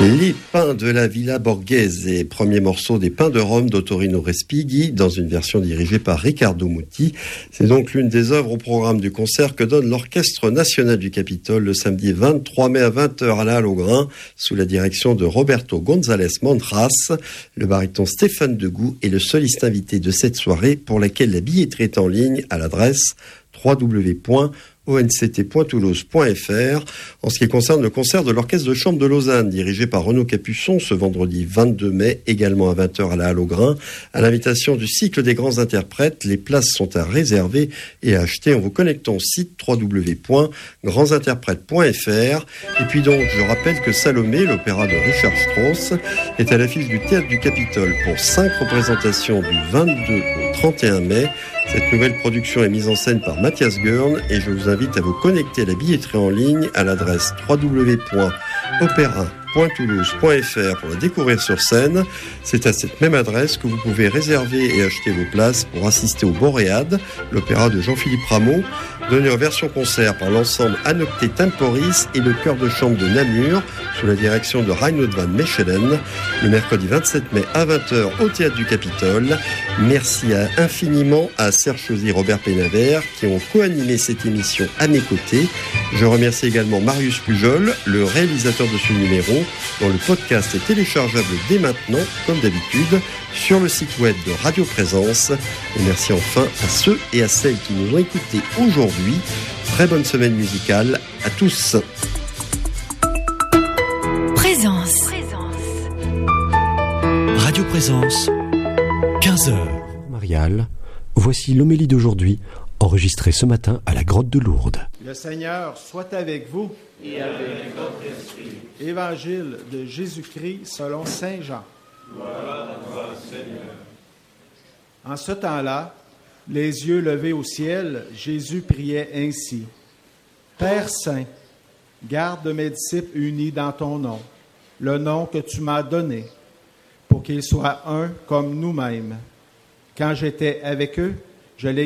Les Pins de la Villa Borghese, premier morceau des Pins de Rome d'Ottorino Respighi, dans une version dirigée par Riccardo Muti. C'est donc l'une des œuvres au programme du concert que donne l'Orchestre National du Capitole le samedi 23 mai à 20h à la Halle au Grain, sous la direction de Roberto González Montras. Le baryton Stéphane Degout est le soliste invité de cette soirée, pour laquelle la billetterie est en ligne à l'adresse www.onct.toulouse.fr. En ce qui concerne le concert de l'Orchestre de Chambre de Lausanne, dirigé par Renaud Capuçon, ce vendredi 22 mai, également à 20h à la Halle au Grain, à l'invitation du cycle des grands interprètes, les places sont à réserver et à acheter en vous connectant au site www.grandsinterprètes.fr. Et puis donc, je rappelle que Salomé, l'opéra de Richard Strauss, est à l'affiche du Théâtre du Capitole pour 5 représentations du 22 au 31 mai. Cette nouvelle production est mise en scène par Mathias Gurn et je vous invite à vous connecter à la billetterie en ligne à l'adresse www.opera.toulouse.fr pour la découvrir sur scène. C'est à cette même adresse que vous pouvez réserver et acheter vos places pour assister au Boréade, l'opéra de Jean-Philippe Rameau, donné en version concert par l'ensemble Anocté Temporis et le chœur de chambre de Namur, sous la direction de Reinhold van Mechelen, le mercredi 27 mai à 20h au Théâtre du Capitole. Merci infiniment à Serge Chauzy et Robert Pénavert qui ont co-animé cette émission à mes côtés. Je remercie également Marius Pujol, le réalisateur de ce numéro, dont le podcast est téléchargeable dès maintenant, comme d'habitude, sur le site web de Radio Présence. Et merci enfin à ceux et à celles qui nous ont écoutés aujourd'hui. Très bonne semaine musicale à tous. Présence. Radio Présence, 15h. Marial, voici l'homélie d'aujourd'hui, enregistrée ce matin à la grotte de Lourdes. Le Seigneur soit avec vous. Et avec votre esprit. Évangile de Jésus-Christ selon saint Jean. Gloire à toi, Seigneur. En ce temps-là, les yeux levés au ciel, Jésus priait ainsi. Père saint, garde mes disciples unis dans ton nom, le nom que tu m'as donné, pour qu'ils soient un comme nous-mêmes. Quand j'étais avec eux, je les